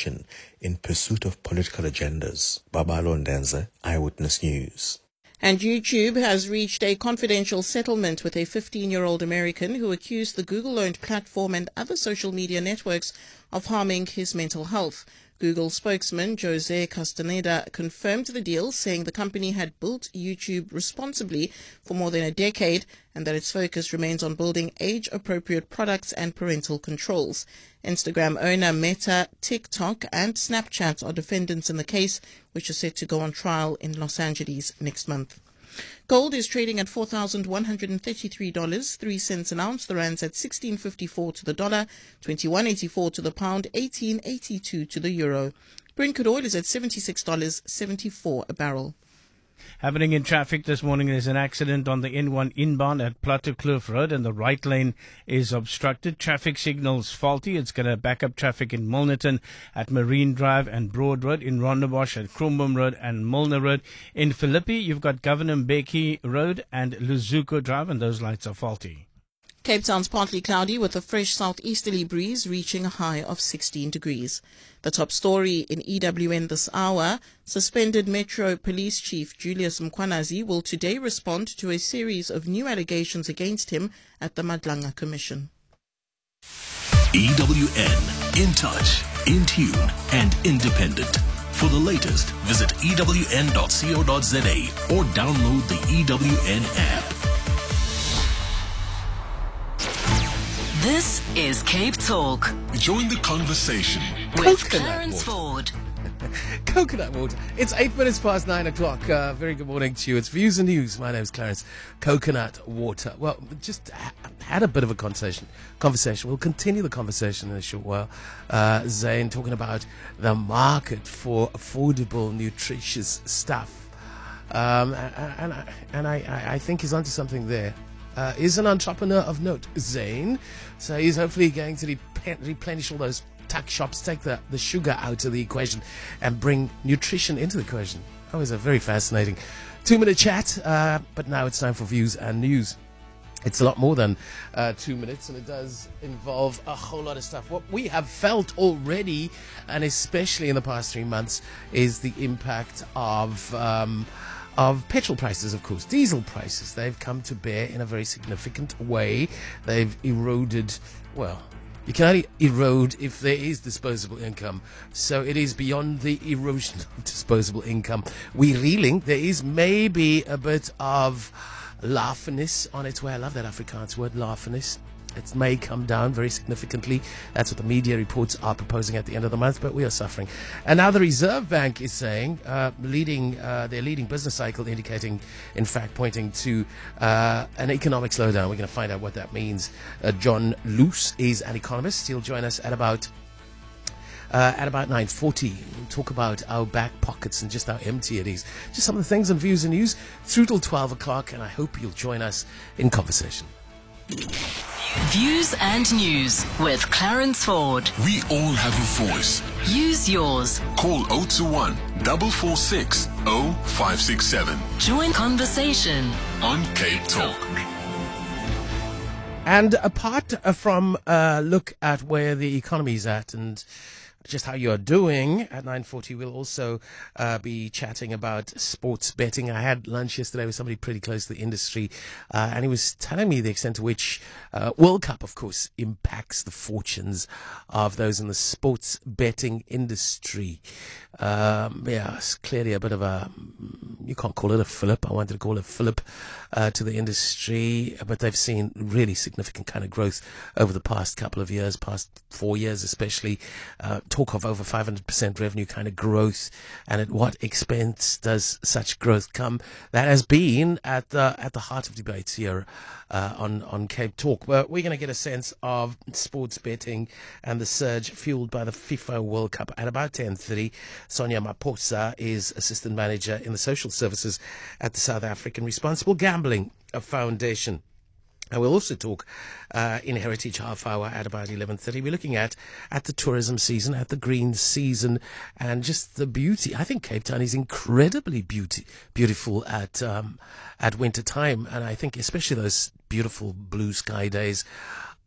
corruption in pursuit of political agendas. Babalo Ndenze, Eyewitness News. And YouTube has reached a confidential settlement with a 15-year-old American who accused the Google-owned platform and other social media networks of harming his mental health. Google spokesman Jose Castaneda confirmed the deal, saying the company had built YouTube responsibly for more than a decade and that its focus remains on building age-appropriate products and parental controls. Instagram owner Meta, TikTok and Snapchat are defendants in the case, which is set to go on trial in Los Angeles next month. Gold is trading at $4,133, 3 cents an ounce. The rand's at 16.54 to the dollar, 21.84 to the pound, 18.82 to the euro. Brent crude oil is at $76.74 a barrel. Happening in traffic this morning, there's an accident on the N1 inbound at Plattekloof Road and the right lane is obstructed. Traffic signals faulty. It's going to back up traffic in Milnerton at Marine Drive and Broad Road, in Rondebosch at Krombom Road and Milner Road. In Philippi, you've got Governor Mbeki Road and Luzuko Drive, and those lights are faulty. Cape Town's partly cloudy with a fresh southeasterly breeze reaching a high of 16 degrees. The top story in EWN this hour: suspended Metro Police Chief Julius Mkwanazi will today respond to a series of new allegations against him at the Madlanga Commission. EWN, in touch, in tune and independent. For the latest, visit ewn.co.za or download the EWN app. This is Cape Talk. Join the conversation with Clarence Ford. Coconut water. It's 8 minutes past 9 o'clock. Very good morning to you. It's Views and News. My name's Clarence. Coconut water. Well, just had a bit of a conversation. We'll continue the conversation in a short while. Zain talking about the market for affordable, nutritious stuff. And I think he's onto something there. Is an entrepreneur of note, Zain. So he's hopefully going to replenish all those tuck shops, take the sugar out of the equation and bring nutrition into the equation. That was a very fascinating 2-minute chat, but now it's time for Views and News. It's a lot more than 2 minutes, and it does involve a whole lot of stuff. What we have felt already, and especially in the past 3 months, is the impact of petrol prices, of course. Diesel prices, they've come to bear in a very significant way. They've eroded, well, you can only erode if there is disposable income. So it is beyond the erosion of disposable income. We're reeling. There is maybe a bit of laughiness on its way. I love that Afrikaans word, laughiness. It may come down very significantly. That's what the media reports are proposing at the end of the month, but we are suffering. And now the Reserve Bank is saying, their leading business cycle indicating, in fact, pointing to an economic slowdown. We're going to find out what that means. John Luce is an economist. He'll join us at about 9:40. We'll talk about our back pockets and just how empty it is. Just some of the things on Views and News through till 12 o'clock, and I hope you'll join us in conversation. Views and News with Clarence Ford. We all have a voice. Use yours. Call 021 446 0567. Join conversation on Cape Talk. And apart from look at where the economy is at and just how you're doing, at 9:40 we'll also be chatting about sports betting. I had lunch yesterday with somebody pretty close to the industry, and he was telling me the extent to which World Cup, of course, impacts the fortunes of those in the sports betting industry. It's clearly a bit of a, you can't call it a fillip. I wanted to call it fillip to the industry, but they've seen really significant kind of growth over the past couple of years, past 4 years especially. Talk of over 500% revenue kind of growth, and at what expense does such growth come? That has been at the heart of debates here on Cape Talk. But we're going to get a sense of sports betting and the surge fueled by the FIFA World Cup at about 10:30. Sonia Maposa is assistant manager in the social services at the South African Responsible Gambling Foundation. And we'll also talk in Heritage Half Hour at about 11:30. We're looking at the tourism season, at the green season, and just the beauty. I think Cape Town is incredibly beautiful at winter time, and I think especially those beautiful blue sky days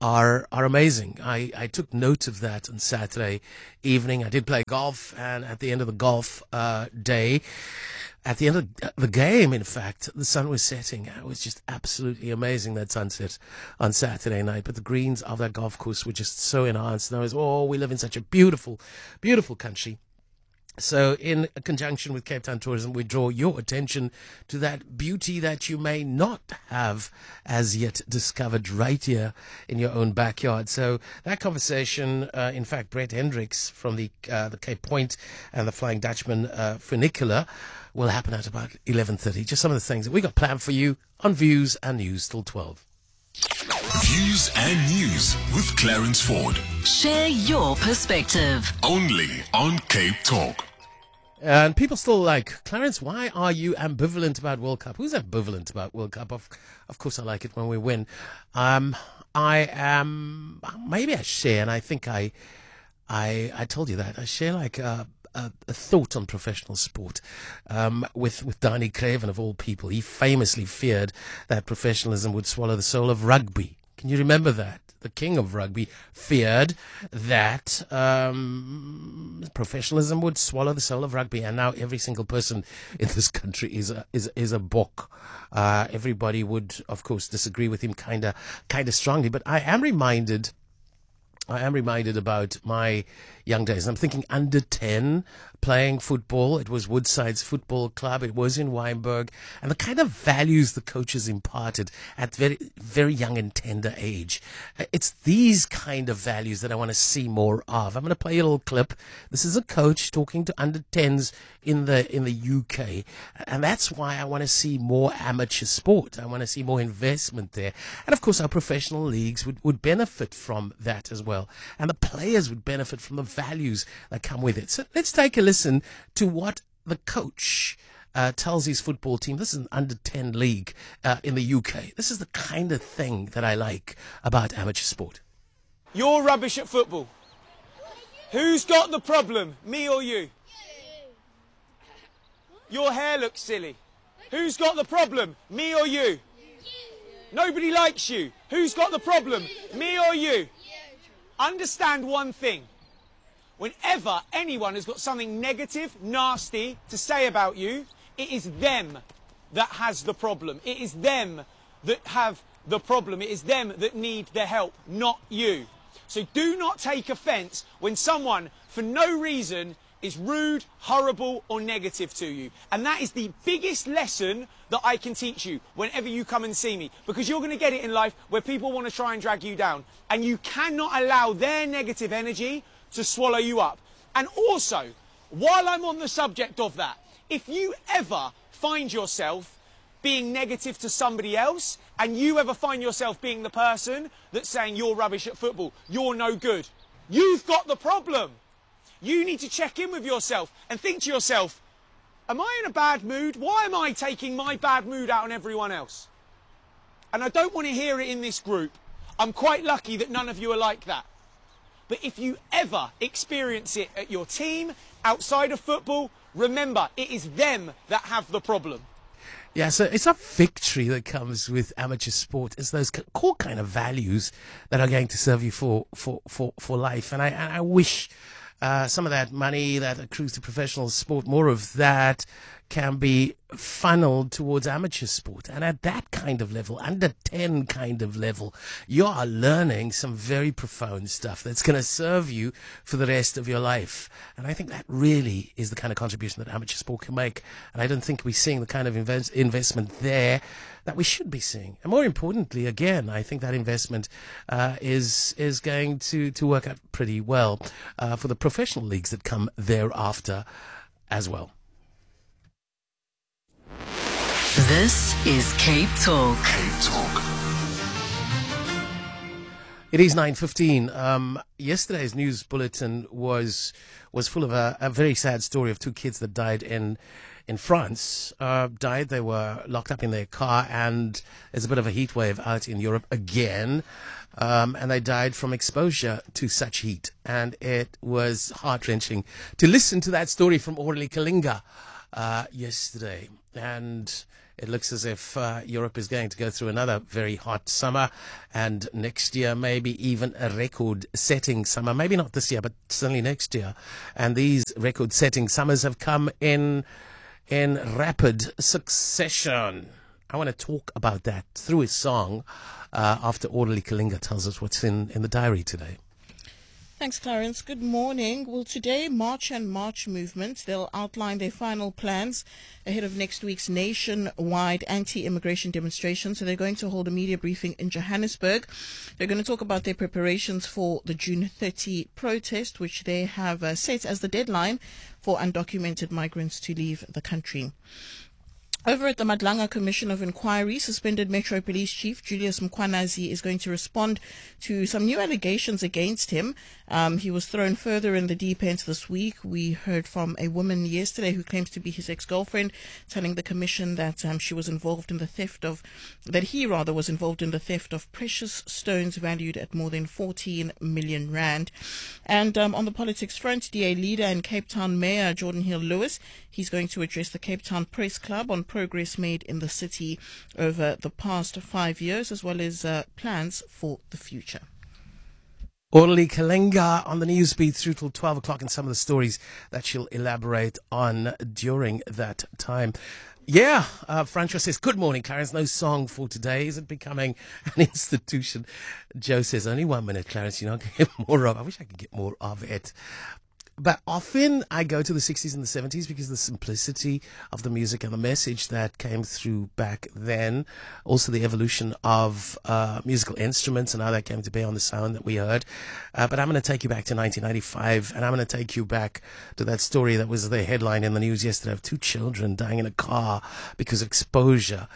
are amazing. I took note of that on Saturday evening. I did play golf, and at the end of the golf day, at the end of the game, in fact, the sun was setting. It was just absolutely amazing, that sunset on Saturday night. But the greens of that golf course were just so enhanced. And I was, we live in such a beautiful, beautiful country. So in conjunction with Cape Town Tourism, we draw your attention to that beauty that you may not have as yet discovered right here in your own backyard. So that conversation, in fact, Brett Hendricks from the Cape Point and the Flying Dutchman funicular will happen at about 11:30. Just some of the things that we got planned for you on Views and News till 12. Views and News with Clarence Ford. Share your perspective. Only on Cape Talk. And people still like, Clarence, why are you ambivalent about World Cup? Who's ambivalent about World Cup? Of course I like it when we win. I am, maybe I share, and I think I told you that. I share like a thought on professional sport with Danny Craven, of all people. He famously feared that professionalism would swallow the soul of rugby. Can you remember that? The king of rugby feared that professionalism would swallow the soul of rugby, and now every single person in this country is a bok. Everybody would, of course, disagree with him kind of strongly. But I am reminded about my young days. I'm thinking under 10 playing football. It was Woodside's Football Club. It was in Wynberg. And the kind of values the coaches imparted at very, very young and tender age. It's these kind of values that I want to see more of. I'm going to play a little clip. This is a coach talking to under 10s in the UK. And that's why I want to see more amateur sport. I want to see more investment there. And of course, our professional leagues would benefit from that as well. And the players would benefit from the values that come with it. So let's take a listen to what the coach tells his football team. This is an under 10 league in the UK. This is the kind of thing that I like about amateur sport. You're rubbish at football. Who's got the problem, me or you? Your hair looks silly. Who's got the problem, me or you? Nobody likes you. Who's got the problem, me or you? Understand one thing. Whenever anyone has got something negative, nasty to say about you, it is them that has the problem. It is them that have the problem. It is them that need the help, not you. So do not take offence when someone, for no reason, is rude, horrible or negative to you. And that is the biggest lesson that I can teach you whenever you come and see me. Because you're going to get it in life where people want to try and drag you down. And you cannot allow their negative energy to swallow you up. And also, while I'm on the subject of that, if you ever find yourself being negative to somebody else, and you ever find yourself being the person that's saying you're rubbish at football, you're no good, you've got the problem. You need to check in with yourself and think to yourself, am I in a bad mood? Why am I taking my bad mood out on everyone else? And I don't want to hear it in this group. I'm quite lucky that none of you are like that. But if you ever experience it at your team, outside of football, remember, it is them that have the problem. Yeah, so it's a victory that comes with amateur sport. It's those core kind of values that are going to serve you for life. And I wish some of that money that accrues to professional sport, more of that can be funneled towards amateur sport. And at that kind of level, under 10 kind of level, you are learning some very profound stuff that's going to serve you for the rest of your life. And I think that really is the kind of contribution that amateur sport can make. And I don't think we're seeing the kind of investment there that we should be seeing. And more importantly, again, I think that investment is going to work out pretty well for the professional leagues that come thereafter as well. This is Cape Talk. Cape Talk. It is 9:15. Yesterday's news bulletin was full of a very sad story of two kids that died in France. They were locked up in their car, and there's a bit of a heat wave out in Europe again. And they died from exposure to such heat. And it was heart-wrenching to listen to that story from Orly Kalinga yesterday. And It looks as if Europe is going to go through another very hot summer, and next year maybe even a record-setting summer. Maybe not this year, but certainly next year. And these record-setting summers have come in rapid succession. I want to talk about that through his song after Orderly Kalinga tells us what's in the diary today. Thanks, Clarence. Good morning. Well, today, March and March movement, they'll outline their final plans ahead of next week's nationwide anti-immigration demonstration. So they're going to hold a media briefing in Johannesburg. They're going to talk about their preparations for the June 30 protest, which they have set as the deadline for undocumented migrants to leave the country. Over at the Madlanga Commission of Inquiry, suspended Metro Police Chief Julius Mkhwanazi is going to respond to some new allegations against him. He was thrown further in the deep end this week. We heard from a woman yesterday who claims to be his ex-girlfriend, telling the commission that she was involved in the theft of, that he rather was involved in the theft of precious stones valued at more than 14 million rand. And on the politics front, DA leader and Cape Town Mayor Jordan Hill-Lewis, he's going to address the Cape Town Press Club on progress made in the city over the past 5 years, as well as plans for the future. Orderly Kalinga on the newsbeat through till 12 o'clock, and some of the stories that she'll elaborate on during that time. Yeah, Francois says, good morning, Clarence. No song for today. Is it becoming an institution? Joe says, only 1 minute, Clarence. You're not going to get more of it. I wish I could get more of it. But often I go to the 60s and the 70s because of the simplicity of the music and the message that came through back then. Also the evolution of musical instruments and how that came to bear on the sound that we heard. But I'm going to take you back to 1995, and I'm going to take you back to that story that was the headline in the news yesterday of 2 children dying in a car because of exposure.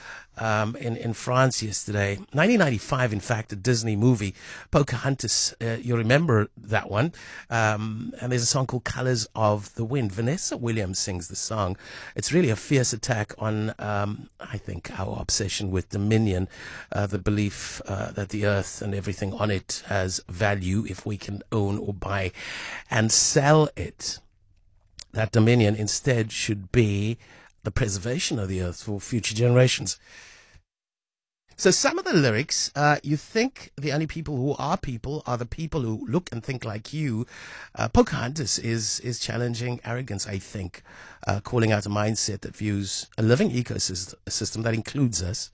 In France yesterday. 1995, in fact, a Disney movie, Pocahontas. You remember that one. And there's a song called Colors of the Wind. Vanessa Williams sings the song. It's really a fierce attack on, I think, our obsession with dominion, the belief that the earth and everything on it has value if we can own or buy and sell it. That dominion instead should be the preservation of the earth for future generations. So some of the lyrics, you think the only people who are the people who look and think like you. Pocahontas is challenging arrogance, I think, calling out a mindset that views a living ecosystem that includes us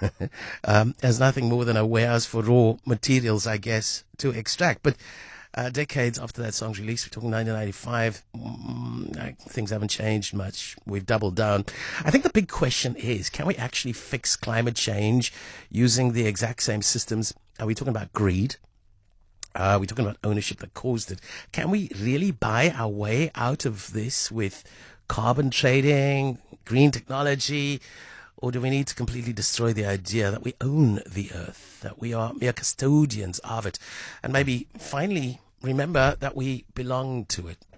as nothing more than a warehouse for raw materials, I guess, to extract. But decades after that song's release, we're talking 1995, things haven't changed much. We've doubled down. I think the big question is, can we actually fix climate change using the exact same systems? Are we talking about greed? Are we talking about ownership that caused it? Can we really buy our way out of this with carbon trading, green technology? Or do we need to completely destroy the idea that we own the earth, that we are mere custodians of it, and maybe finally remember that we belong to it?